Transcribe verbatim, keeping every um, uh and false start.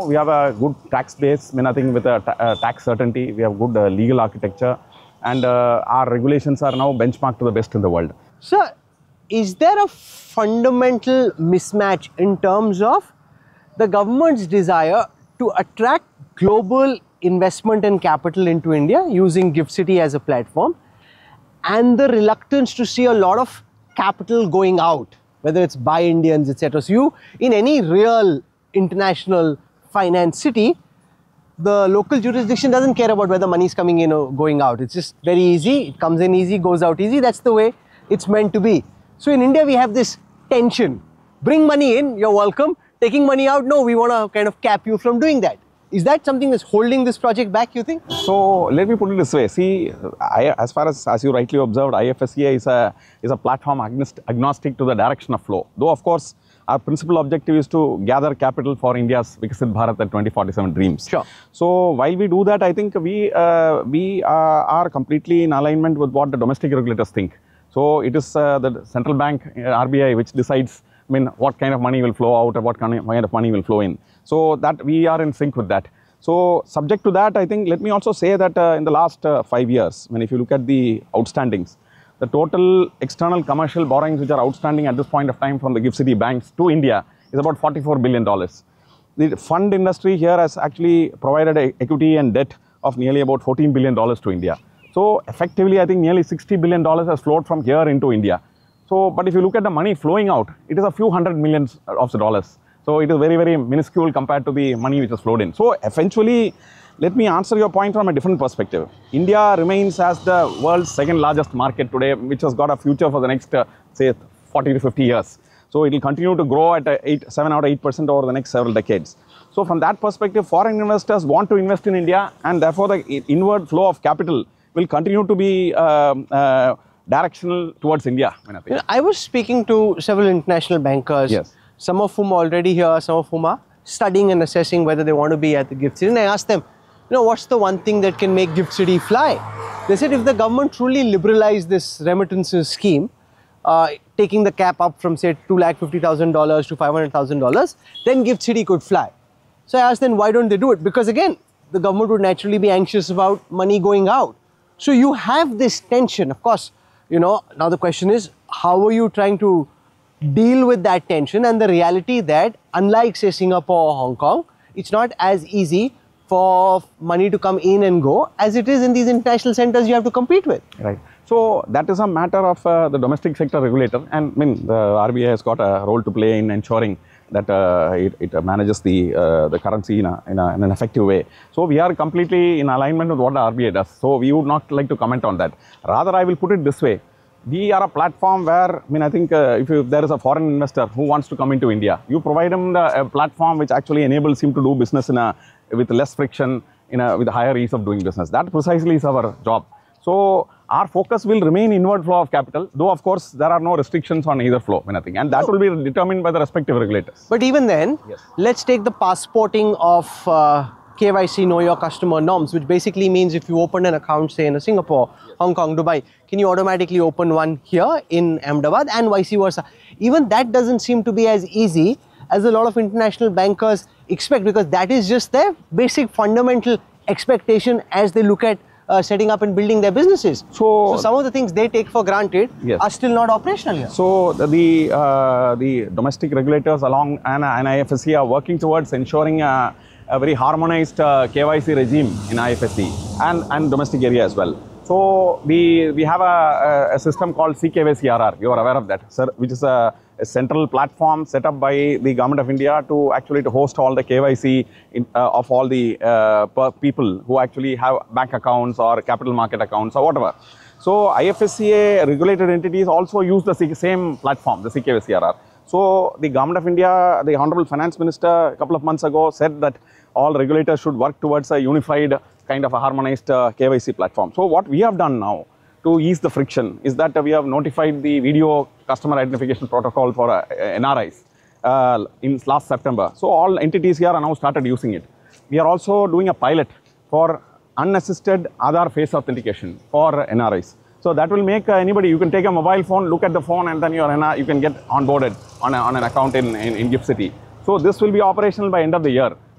now we have a good tax base, I mean, I think with a ta uh, tax certainty, we have good uh, legal architecture, and uh, our regulations are now benchmarked to the best in the world. Sir, is there a fundamental mismatch in terms of the government's desire to attract global investment and capital into India using GIFT City as a platform, and the reluctance to see a lot of capital going out, whether it's by Indians, et cetera. So you, in any real international finance city, the local jurisdiction doesn't care about whether money is coming in or going out. It's just very easy. It comes in easy, goes out easy. That's the way it's meant to be. So in India, we have this tension. Bring money in, you're welcome. Taking money out, no, we want to kind of cap you from doing that. Is that something that's holding this project back, you think? So let me put it this way. See, I, as far as, as you rightly observed, I F S C A is a, is a platform agnostic to the direction of flow. Though, of course, our principal objective is to gather capital for India's Viksit Bharat and twenty forty-seven dreams. Sure. So while we do that, I think we, uh, we uh, are completely in alignment with what the domestic regulators think. So it is uh, the central bank, uh, R B I, which decides, I mean, what kind of money will flow out or what kind of money will flow in. So that we are in sync with that. So subject to that, I think, let me also say that uh, in the last uh, five years, I mean, if you look at the outstandings, the total external commercial borrowings which are outstanding at this point of time from the GIFT City banks to India is about forty-four billion dollars. The fund industry here has actually provided a equity and debt of nearly about fourteen billion dollars to India. So effectively, I think nearly sixty billion dollars has flowed from here into India. So, but if you look at the money flowing out, it is a few hundred millions of dollars. So it is very, very minuscule compared to the money which has flowed in. So eventually, let me answer your point from a different perspective. India remains as the world's second largest market today, which has got a future for the next, uh, say, forty to fifty years. So it will continue to grow at eight, seven or eight percent over the next several decades. So from that perspective, foreign investors want to invest in India, and therefore the inward flow of capital will continue to be uh, uh, directional towards India. You know, I was speaking to several international bankers. Yes. Some of whom are already here, some of whom are studying and assessing whether they want to be at the GIFT City. And I asked them, you know, what's the one thing that can make GIFT City fly? They said if the government truly liberalized this remittances scheme, uh, taking the cap up from say two lakh fifty thousand dollars to five hundred thousand dollars, then GIFT City could fly. So I asked them, why don't they do it? Because again, the government would naturally be anxious about money going out. So you have this tension. Of course, you know, now the question is, how are you trying to deal with that tension and the reality that unlike say Singapore or Hong Kong, it's not as easy for money to come in and go as it is in these international centers you have to compete with. Right. So that is a matter of uh, the domestic sector regulator, and I mean the R B I has got a role to play in ensuring that uh, it, it manages the uh, the currency in, a, in, a, in an effective way. So we are completely in alignment with what the R B I does. So we would not like to comment on that. Rather, I will put it this way. We are a platform where, I mean, I think uh, if, you, if there is a foreign investor who wants to come into India, you provide him the, a platform which actually enables him to do business in a, with less friction, in a, with a higher ease of doing business. That precisely is our job. So our focus will remain inward flow of capital, though of course there are no restrictions on either flow, I think, and that will be determined by the respective regulators. But even then, yes. Let's take the passporting of uh, K Y C, know your customer norms, which basically means if you open an account, say in Singapore, yes. Hong Kong, Dubai, can you automatically open one here in Ahmedabad and vice versa? Even that doesn't seem to be as easy as a lot of international bankers expect, because that is just their basic fundamental expectation as they look at uh, setting up and building their businesses. So, so some of the things they take for granted yes. are still not operational here. So the, uh, the domestic regulators along and, and I F S C are working towards ensuring a, a very harmonized uh, K Y C regime in I F S C and, and domestic area as well. So we, we have a, a system called C K Y C R R, you are aware of that, sir, which is a, a central platform set up by the Government of India to actually to host all the K Y C in, uh, of all the uh, people who actually have bank accounts or capital market accounts or whatever. So I F S C A regulated entities also use the same platform, the C K Y C R R. So the Government of India, the Honorable Finance Minister a couple of months ago said that all regulators should work towards a unified kind of a harmonized uh, K Y C platform. So what we have done now to ease the friction is that uh, we have notified the video customer identification protocol for uh, N R Is uh, in last September. So all entities here are now started using it. We are also doing a pilot for unassisted Aadhaar face authentication for N R Is. So that will make uh, anybody, you can take a mobile phone, look at the phone, and then your N R, you can get onboarded on, a, on an account in, in, in GIFT City. So this will be operational by end of the year.